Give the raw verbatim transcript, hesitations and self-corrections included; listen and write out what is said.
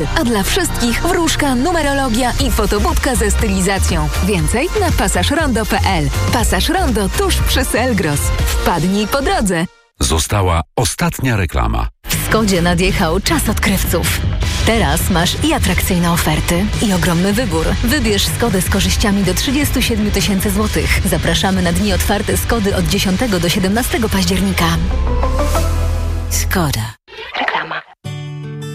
A dla wszystkich wróżka, numerologia i fotobudka ze stylizacją. Więcej na pasażrondo kropka p l. Pasaż Rondo tuż przy Selgros. Wpadnij po drodze. Została ostatnia reklama. W Skodzie nadjechał czas odkrywców. Teraz masz i atrakcyjne oferty, i ogromny wybór. Wybierz Skodę z korzyściami do trzydzieści siedem tysięcy złotych. Zapraszamy na dni otwarte Skody od dziesiątego do siedemnastego października. Skoda.